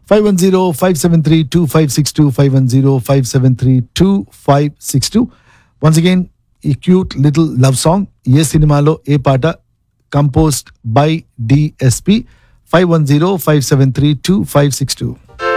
510-573-2562, 510-573-2562. Once again, ఈ cute little love song ఏ సినిమాలో ఏ పాట? Composed by DSP. 510-573-2562.